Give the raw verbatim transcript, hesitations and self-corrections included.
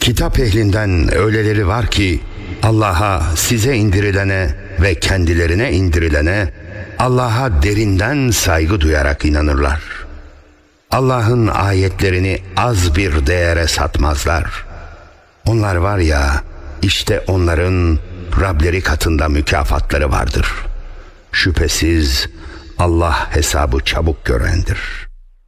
Kitap ehlinden öyleleri var ki Allah'a, size indirilene ve kendilerine indirilene Allah'a derinden saygı duyarak inanırlar. Allah'ın ayetlerini az bir değere satmazlar. Onlar var ya, işte onların Rableri katında mükafatları vardır. Şüphesiz Allah hesabı çabuk görendir.